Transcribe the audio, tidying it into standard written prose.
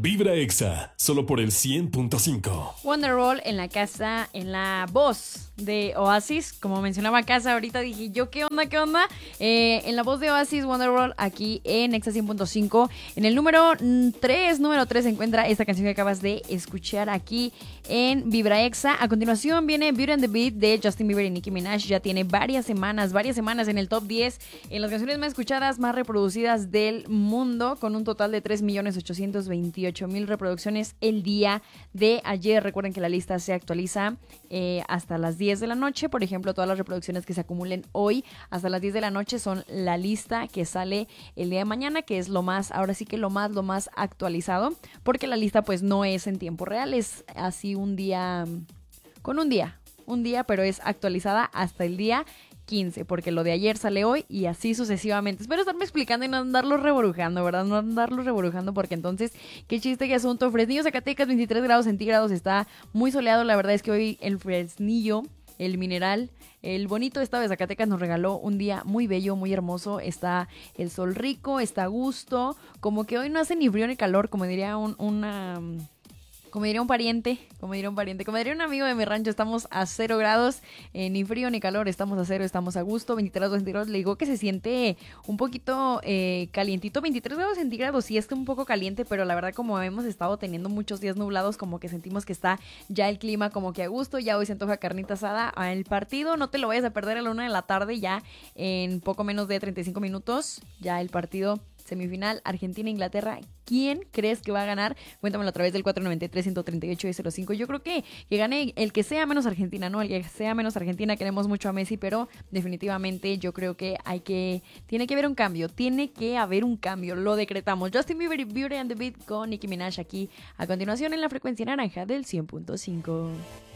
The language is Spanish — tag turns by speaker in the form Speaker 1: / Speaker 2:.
Speaker 1: Vibra Exa, solo por el 100.5.
Speaker 2: Wonderwall en la casa, en la voz de Oasis. Como mencionaba casa, ahorita dije yo, ¿qué onda? En la voz de Oasis, Wonderwall, aquí en Exa 100.5. En el número 3 se encuentra esta canción que acabas de escuchar aquí en Vibra Exa. A continuación viene Beauty and the Beat de Justin Bieber y Nicki Minaj. Ya tiene varias semanas en el top 10 en las canciones más escuchadas, más reproducidas del mundo, con un total de 3.828.000 reproducciones el día de ayer. Recuerden que la lista se actualiza hasta las 10 de la noche. Por ejemplo, todas las reproducciones que se acumulen hoy hasta las 10 de la noche son la lista que sale el día de mañana, que es lo más actualizado, porque la lista pues no es en tiempo real, es así un día, pero es actualizada hasta el día 15, porque lo de ayer sale hoy y así sucesivamente. Espero estarme explicando y no andarlo reborujando, ¿verdad? No andarlo reborujando, porque entonces, qué chiste, qué asunto. Fresnillo, Zacatecas, 23 grados centígrados, está muy soleado. La verdad es que hoy el Fresnillo, el mineral, el bonito estado de Zacatecas nos regaló un día muy bello, muy hermoso. Está el sol rico, está a gusto. Como que hoy no hace ni frío ni calor, como diría como diría un pariente, como diría un amigo de mi rancho, estamos a 0 grados, ni frío ni calor, estamos a 0, estamos a gusto, 23 grados centígrados. Le digo que se siente un poquito calientito, 23 grados centígrados, sí está un poco caliente, pero la verdad, como hemos estado teniendo muchos días nublados, como que sentimos que está ya el clima como que a gusto. Ya hoy se antoja carnita asada al partido, no te lo vayas a perder a la 1 de la tarde, ya en poco menos de 35 minutos, ya el partido semifinal, Argentina-Inglaterra. ¿Quién crees que va a ganar? Cuéntamelo a través del 493-138-05. Yo creo que gane el que sea menos Argentina, ¿no? El que sea menos Argentina. Queremos mucho a Messi, pero definitivamente yo creo que tiene que haber un cambio. Lo decretamos. Justin Bieber y Beauty and the Beat con Nicki Minaj aquí a continuación en la frecuencia naranja del 100.5.